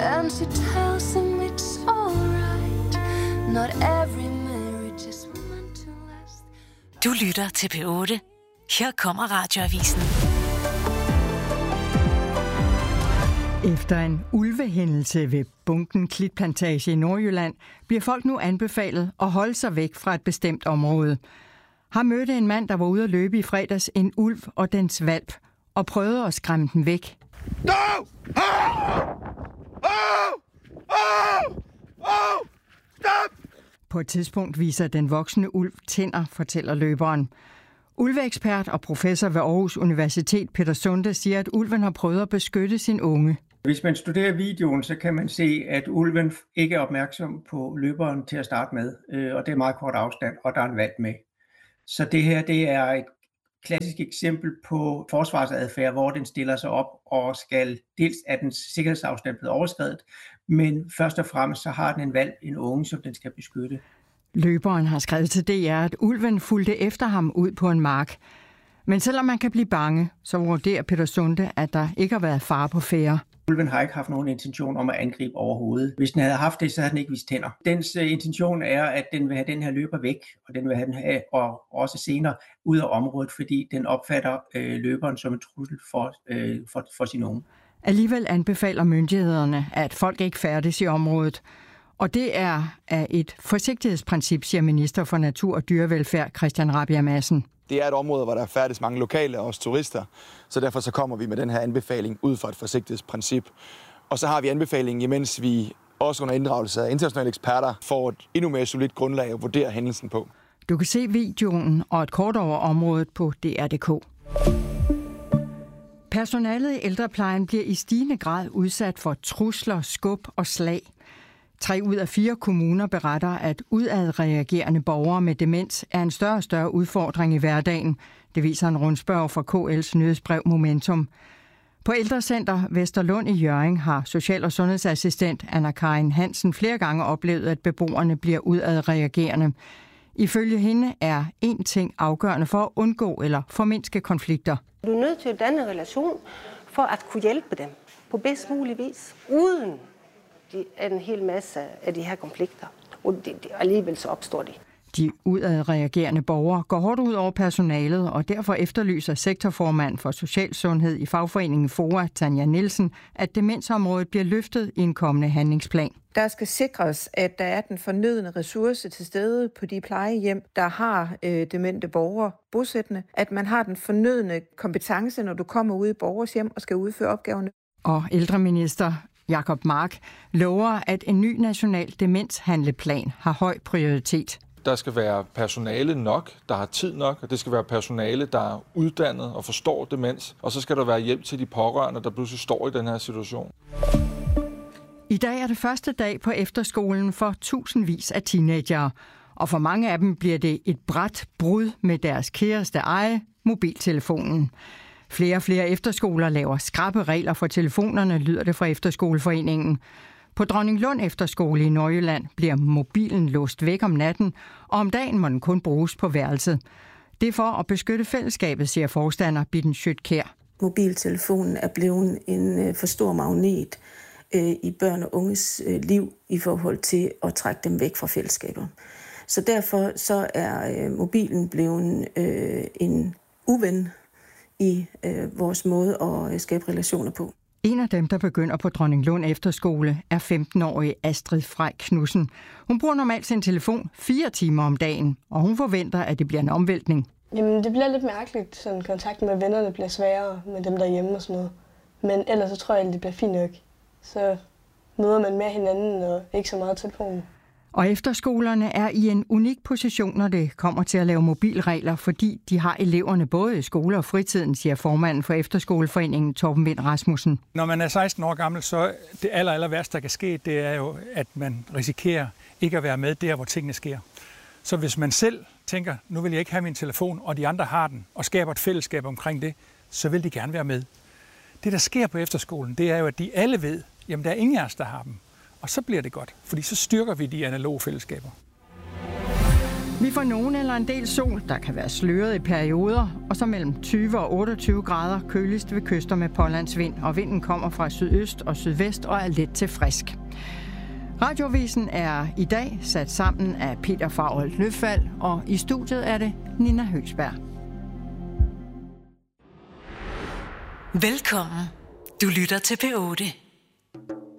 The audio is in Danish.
And she tells him it's alright. Not every marriage is meant to last. Du lytter til P8. Her kommer Radioavisen. Efter en ulvehændelse ved Bunken Klitplantage i Nordjylland bliver folk nu anbefalet at holde sig væk fra et bestemt område. Har mødte en mand, der var ude at løbe i fredags, en ulv og dens hvalp, og prøvede at skræmme den væk. No! Stop! På et tidspunkt viser den voksne ulv tænder, fortæller løberen. Ulveekspert og professor ved Aarhus Universitet, Peter Sunde, siger, at ulven har prøvet at beskytte sin unge. Hvis man studerer videoen, så kan man se, at ulven ikke er opmærksom på løberen til at starte med, og det er meget kort afstand, og der er en hvalp med. Så det her, det er et klassisk eksempel på forsvarsadfærd, hvor den stiller sig op og skal, dels er den sikkerhedsafstand blevet overskredet, men først og fremmest så har den en hvalp, en unge, som den skal beskytte. Løberen har skrevet til DR, at ulven fulgte efter ham ud på en mark. Men selvom man kan blive bange, så vurderer Peter Sunde, at der ikke har været fare på færde. Ulven har ikke haft nogen intention om at angribe overhovedet. Hvis den havde haft det, så havde den ikke vist tænder. Dens intention er, at den vil have den her løber væk, og den vil have den her, og også senere ud af området, fordi den opfatter løberen som en trussel for sin unge. Alligevel anbefaler myndighederne, at folk ikke færdes i området. Og det er af et forsigtighedsprincip, siger minister for Natur og Dyrevelfærd Christian Rabjerg Madsen. Det er et område, hvor der er færdes mange lokale og også turister, så derfor så kommer vi med den her anbefaling ud fra et forsigtighedsprincip. Og så har vi anbefalingen, imens vi også under inddragelse af internationale eksperter får et endnu mere solidt grundlag at vurdere hændelsen på. Du kan se videoen og et kort over området på dr.dk. Personalet i ældreplejen bliver i stigende grad udsat for trusler, skub og slag. 3 ud af 4 kommuner beretter, at udadreagerende borgere med demens er en større og større udfordring i hverdagen. Det viser en rundspørg fra KL's nyhedsbrev Momentum. På Ældrecenter Vesterlund i Hjørring har social- og sundhedsassistent Anna-Karin Hansen flere gange oplevet, at beboerne bliver udadreagerende. Ifølge hende er én ting afgørende for at undgå eller formindske konflikter. Du er nødt til at danne relation for at kunne hjælpe dem på bedst mulig vis, uden en hel masse af de her konflikter, og alligevel så opstår de. De udadreagerende borgere går hårdt ud over personalet, og derfor efterlyser sektorformand for social sundhed i fagforeningen FOA, Tanja Nielsen, at demensområdet bliver løftet i en kommende handlingsplan. Der skal sikres, at der er den fornødne ressource til stede på de plejehjem, der har demente borgere bosættende, at man har den fornødne kompetence, når du kommer ud i borgers hjem og skal udføre opgaverne. Og ældreminister Jacob Mark lover, at en ny national demenshandleplan har høj prioritet. Der skal være personale nok, der har tid nok, og det skal være personale, der er uddannet og forstår demens. Og så skal der være hjælp til de pårørende, der pludselig står i den her situation. I dag er det første dag på efterskolen for tusindvis af teenagere. Og for mange af dem bliver det et brat brud med deres kæreste eje, mobiltelefonen. Flere og flere efterskoler laver skrappe regler for telefonerne, lyder det fra Efterskoleforeningen. På Dronninglund Efterskole i Nordjylland bliver mobilen låst væk om natten, og om dagen må den kun bruges på værelset. Det er for at beskytte fællesskabet, siger forstander Bitten Schøtkjær. Mobiltelefonen er blevet en for stor magnet i børn og unges liv i forhold til at trække dem væk fra fællesskaber. Så derfor så er mobilen blevet en uven i vores måde at skabe relationer på. En af dem, der begynder på Dronninglund Efterskole, er 15-årige Astrid Frej Knudsen. Hun bruger normalt sin telefon 4 timer om dagen, og hun forventer, at det bliver en omvæltning. Jamen, det bliver lidt mærkeligt. Sådan, kontakten med vennerne bliver sværere med dem derhjemme og sådan noget. Men ellers så tror jeg, at det bliver fint nok. Så møder man mere hinanden og ikke så meget telefonen. Og efterskolerne er i en unik position, når det kommer til at lave mobilregler, fordi de har eleverne både i skole og fritiden, siger formanden for Efterskoleforeningen Torben Vind Rasmussen. Når man er 16 år gammel, så det aller værste, der kan ske, det er jo, at man risikerer ikke at være med der, hvor tingene sker. Så hvis man selv tænker, nu vil jeg ikke have min telefon, og de andre har den, og skaber et fællesskab omkring det, så vil de gerne være med. Det, der sker på efterskolen, det er jo, at de alle ved, jamen der er ingen af os, der har dem. Og så bliver det godt, fordi så styrker vi de analoge fællesskaber. Vi får nogen eller en del sol, der kan være sløret i perioder, og så mellem 20 og 28 grader køligst ved kyster med pålandsvind, og vinden kommer fra sydøst og sydvest og er let til frisk. Radioavisen er i dag sat sammen af Peter Faurholt Løffald, og i studiet er det Nina Høgsberg. Velkommen. Du lytter til P8.